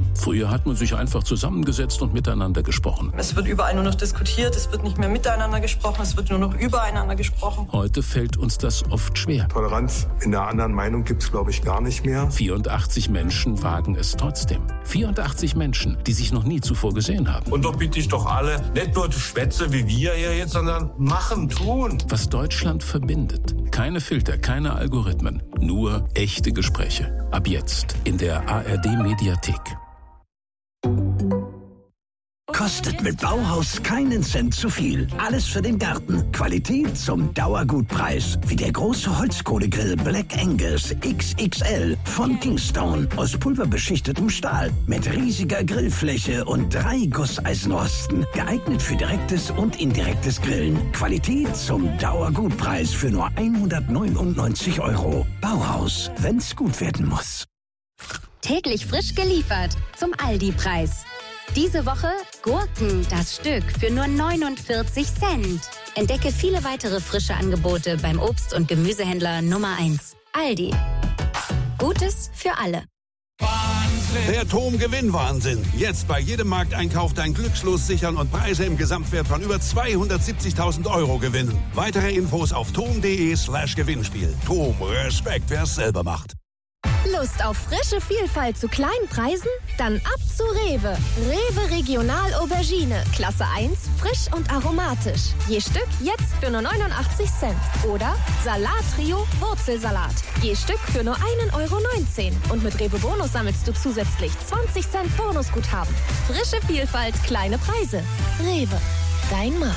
Früher hat man sich einfach zusammengesetzt und miteinander gesprochen. Es wird überall nur noch diskutiert, es wird nicht mehr miteinander gesprochen, es wird nur noch übereinander gesprochen. Heute fällt uns das oft schwer. Toleranz in der anderen Meinung gibt es, glaube ich, gar nicht mehr. 84 Menschen wagen es trotzdem. 84 Menschen, die sich noch nie zuvor gesehen haben. Und doch bitte ich doch alle, nicht nur Schwätze wie wir hier jetzt, sondern machen, tun. Was Deutschland verbindet. Keine Filter, keine Algorithmen. Nur echte Gespräche. Ab jetzt in der ARD-Mediathek. Kostet mit Bauhaus keinen Cent zu viel. Alles für den Garten. Qualität zum Dauergutpreis. Wie der große Holzkohlegrill Black Angus XXL von Kingstone. Aus pulverbeschichtetem Stahl. Mit riesiger Grillfläche und 3 Gusseisenrosten. Geeignet für direktes und indirektes Grillen. Qualität zum Dauergutpreis für nur 199 €. Bauhaus, wenn's gut werden muss. Täglich frisch geliefert zum Aldi-Preis. Diese Woche Gurken, das Stück, für nur 49 Cent. Entdecke viele weitere frische Angebote beim Obst- und Gemüsehändler Nummer 1. Aldi. Gutes für alle. Der TOM-Gewinn-Wahnsinn. Jetzt bei jedem Markteinkauf dein Glückslos sichern und Preise im Gesamtwert von über 270.000 € gewinnen. Weitere Infos auf tom.de/Gewinnspiel. TOM, Respekt, wer es selber macht. Lust auf frische Vielfalt zu kleinen Preisen? Dann ab zu Rewe. Rewe Regional Aubergine. Klasse 1, frisch und aromatisch. Je Stück jetzt für nur 89 Cent. Oder Salat Trio Wurzelsalat. Je Stück für nur 1,19 €. Und mit Rewe Bonus sammelst du zusätzlich 20 Cent Bonusguthaben. Frische Vielfalt, kleine Preise. Rewe, dein Markt.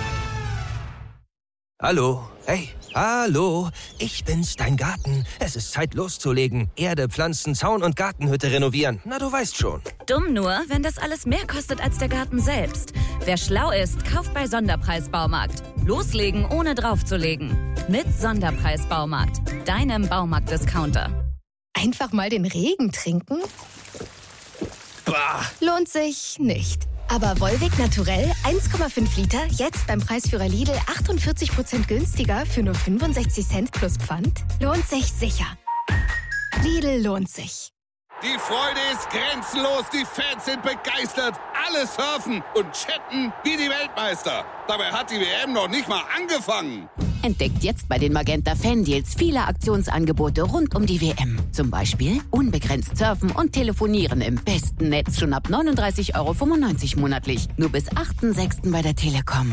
Hallo, hey, hallo, ich bin's, dein Garten. Es ist Zeit loszulegen. Erde, Pflanzen, Zaun und Gartenhütte renovieren. Na, du weißt schon. Dumm nur, wenn das alles mehr kostet als der Garten selbst. Wer schlau ist, kauft bei Sonderpreis-Baumarkt. Loslegen, ohne draufzulegen. Mit Sonderpreis-Baumarkt, deinem Baumarkt-Discounter. Einfach mal den Regen trinken? Bah. Lohnt sich nicht. Aber Volvic Naturell 1,5 Liter, jetzt beim Preisführer Lidl 48% günstiger für nur 65 Cent plus Pfand? Lohnt sich sicher. Lidl lohnt sich. Die Freude ist grenzenlos, die Fans sind begeistert. Alle surfen und chatten wie die Weltmeister. Dabei hat die WM noch nicht mal angefangen. Entdeckt jetzt bei den Magenta Fan-Deals viele Aktionsangebote rund um die WM. Zum Beispiel unbegrenzt surfen und telefonieren im besten Netz schon ab 39,95 € monatlich. Nur bis 8.6. bei der Telekom.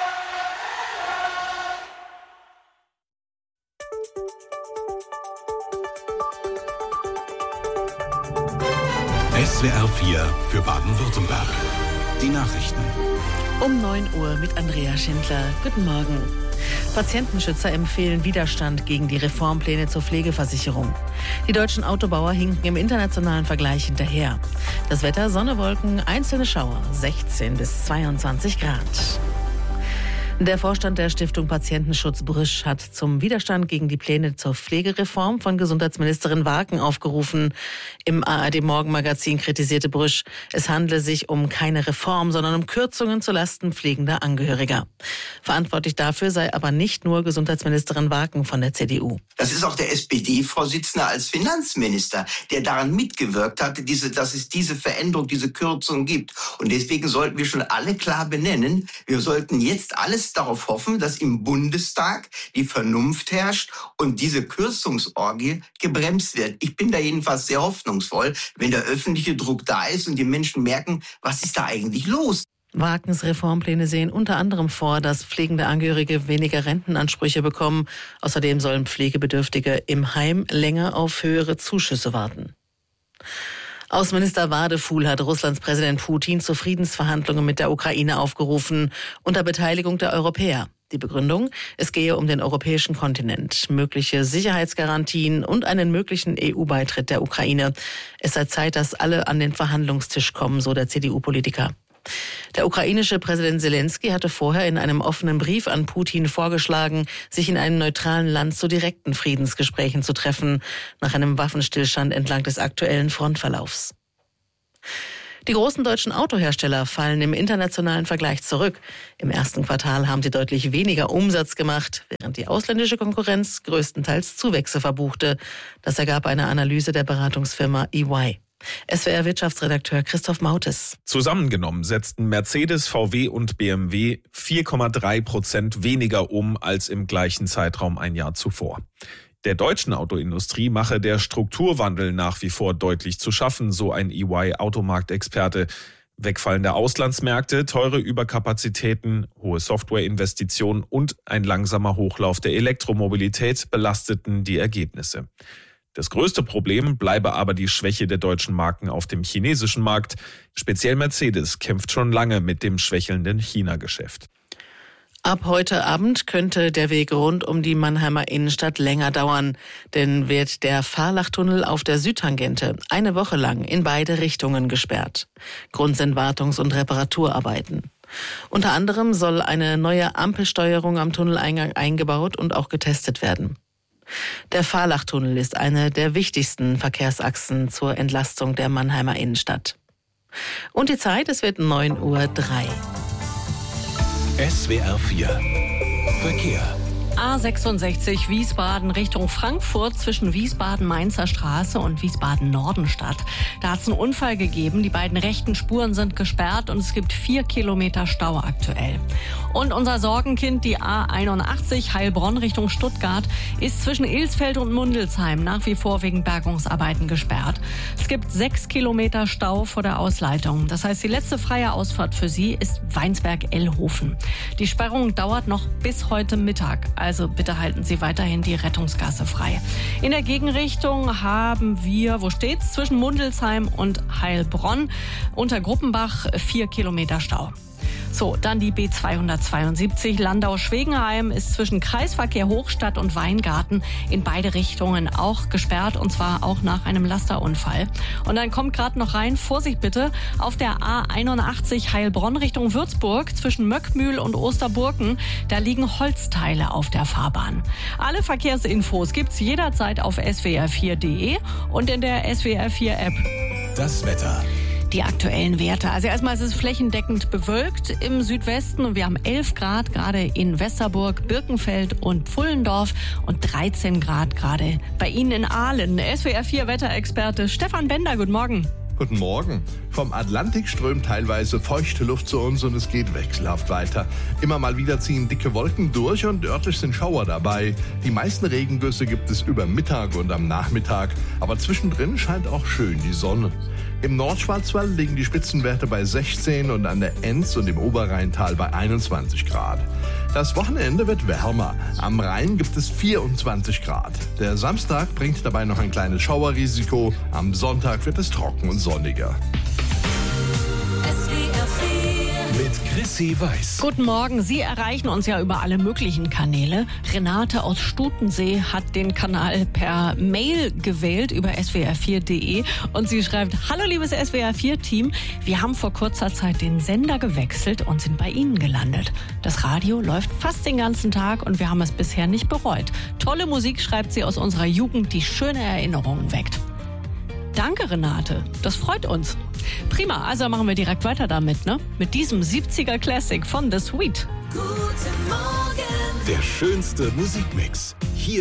SWR 4 für Baden-Württemberg. Die Nachrichten. Um 9 Uhr mit Andrea Schindler. Guten Morgen. Patientenschützer empfehlen Widerstand gegen die Reformpläne zur Pflegeversicherung. Die deutschen Autobauer hinken im internationalen Vergleich hinterher. Das Wetter, Sonne, Wolken, einzelne Schauer, 16 bis 22 Grad. Der Vorstand der Stiftung Patientenschutz Brüsch hat zum Widerstand gegen die Pläne zur Pflegereform von Gesundheitsministerin Warken aufgerufen. Im ARD-Morgenmagazin kritisierte Brüsch, es handle sich um keine Reform, sondern um Kürzungen zulasten pflegender Angehöriger. Verantwortlich dafür sei aber nicht nur Gesundheitsministerin Warken von der CDU. Das ist auch der SPD-Vorsitzende als Finanzminister, der daran mitgewirkt hat, dass es diese Veränderung, diese Kürzung gibt. Und deswegen sollten wir schon alle klar benennen, wir sollten jetzt alles darauf hoffen, dass im Bundestag die Vernunft herrscht und diese Kürzungsorgie gebremst wird. Ich bin da jedenfalls sehr hoffnungsvoll, wenn der öffentliche Druck da ist und die Menschen merken, was ist da eigentlich los? Warkens Reformpläne sehen unter anderem vor, dass pflegende Angehörige weniger Rentenansprüche bekommen. Außerdem sollen Pflegebedürftige im Heim länger auf höhere Zuschüsse warten. Außenminister Wadefuhl hat Russlands Präsident Putin zu Friedensverhandlungen mit der Ukraine aufgerufen, unter Beteiligung der Europäer. Die Begründung, es gehe um den europäischen Kontinent, mögliche Sicherheitsgarantien und einen möglichen EU-Beitritt der Ukraine. Es sei Zeit, dass alle an den Verhandlungstisch kommen, so der CDU-Politiker. Der ukrainische Präsident Zelensky hatte vorher in einem offenen Brief an Putin vorgeschlagen, sich in einem neutralen Land zu direkten Friedensgesprächen zu treffen, nach einem Waffenstillstand entlang des aktuellen Frontverlaufs. Die großen deutschen Autohersteller fallen im internationalen Vergleich zurück. Im ersten Quartal haben sie deutlich weniger Umsatz gemacht, während die ausländische Konkurrenz größtenteils Zuwächse verbuchte. Das ergab eine Analyse der Beratungsfirma EY. SWR-Wirtschaftsredakteur Christoph Mautes. Zusammengenommen setzten Mercedes, VW und BMW 4,3% weniger um als im gleichen Zeitraum ein Jahr zuvor. Der deutschen Autoindustrie mache der Strukturwandel nach wie vor deutlich zu schaffen, so ein EY-Automarktexperte. Wegfallende Auslandsmärkte, teure Überkapazitäten, hohe Softwareinvestitionen und ein langsamer Hochlauf der Elektromobilität belasteten die Ergebnisse. Das größte Problem bleibe aber die Schwäche der deutschen Marken auf dem chinesischen Markt. Speziell Mercedes kämpft schon lange mit dem schwächelnden China-Geschäft. Ab heute Abend könnte der Weg rund um die Mannheimer Innenstadt länger dauern, denn wird der Fahrlachtunnel auf der Südtangente eine Woche lang in beide Richtungen gesperrt. Grund sind Wartungs- und Reparaturarbeiten. Unter anderem soll eine neue Ampelsteuerung am Tunneleingang eingebaut und auch getestet werden. Der Fahrlachtunnel ist eine der wichtigsten Verkehrsachsen zur Entlastung der Mannheimer Innenstadt. Und die Zeit, es wird 9:03 Uhr. SWR 4 Verkehr. A66 Wiesbaden Richtung Frankfurt zwischen Wiesbaden-Mainzer Straße und Wiesbaden-Nordenstadt. Da hat es einen Unfall gegeben. Die beiden rechten Spuren sind gesperrt und es gibt 4 Kilometer Stau aktuell. Und unser Sorgenkind, die A81 Heilbronn Richtung Stuttgart, ist zwischen Ilsfeld und Mundelsheim nach wie vor wegen Bergungsarbeiten gesperrt. Es gibt 6 Kilometer Stau vor der Ausleitung. Das heißt, die letzte freie Ausfahrt für Sie ist Weinsberg-Ellhofen. Die Sperrung dauert noch bis heute Mittag. Also bitte halten Sie weiterhin die Rettungsgasse frei. In der Gegenrichtung haben wir, wo steht's? Zwischen Mundelsheim und Heilbronn unter Gruppenbach 4 Kilometer Stau. So, dann die B272 Landau-Schwegenheim ist zwischen Kreisverkehr Hochstadt und Weingarten in beide Richtungen auch gesperrt, und zwar auch nach einem Lasterunfall. Und dann kommt gerade noch rein, Vorsicht bitte, auf der A81 Heilbronn Richtung Würzburg zwischen Möckmühl und Osterburken, da liegen Holzteile auf der Fahrbahn. Alle Verkehrsinfos gibt's jederzeit auf swr4.de und in der SWR4-App. Das Wetter. Die aktuellen Werte. Also erstmal ist es flächendeckend bewölkt im Südwesten und wir haben 11 Grad gerade in Westerburg, Birkenfeld und Pfullendorf und 13 Grad gerade bei Ihnen in Aalen. SWR4 Wetterexperte Stefan Bender, guten Morgen. Guten Morgen. Vom Atlantik strömt teilweise feuchte Luft zu uns und es geht wechselhaft weiter. Immer mal wieder ziehen dicke Wolken durch und örtlich sind Schauer dabei. Die meisten Regengüsse gibt es über Mittag und am Nachmittag, aber zwischendrin scheint auch schön die Sonne. Im Nordschwarzwald liegen die Spitzenwerte bei 16 und an der Enz und im Oberrheintal bei 21 Grad. Das Wochenende wird wärmer. Am Rhein gibt es 24 Grad. Der Samstag bringt dabei noch ein kleines Schauerrisiko. Am Sonntag wird es trocken und sonniger. Mit Chrissy Weiß. Guten Morgen. Sie erreichen uns ja über alle möglichen Kanäle. Renate aus Stutensee hat den Kanal per Mail gewählt über swr4.de und sie schreibt: Hallo liebes SWR4-Team, wir haben vor kurzer Zeit den Sender gewechselt und sind bei Ihnen gelandet. Das Radio läuft fast den ganzen Tag und wir haben es bisher nicht bereut. Tolle Musik, schreibt sie, aus unserer Jugend, die schöne Erinnerungen weckt. Danke, Renate. Das freut uns. Prima, also machen wir direkt weiter damit, ne? Mit diesem 70er Classic von The Sweet. Guten Morgen. Der schönste Musikmix. Hier